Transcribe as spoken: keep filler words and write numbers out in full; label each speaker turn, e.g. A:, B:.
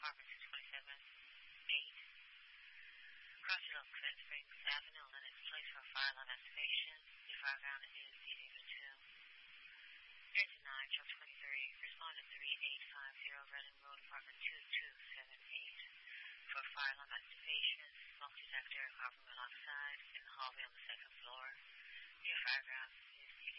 A: Apartment two twenty-seven eight. Crossing off Clinton Springs Avenue, Lennox Place for fire alarm activation. Your fire ground is D D two. Engine nine, truck twenty-three. Respond to three eight five zero Reading Road, Apartment two two seven eight. For fire alarm activation, smoke detector, carbon monoxide in the hallway on the second floor. Your fire ground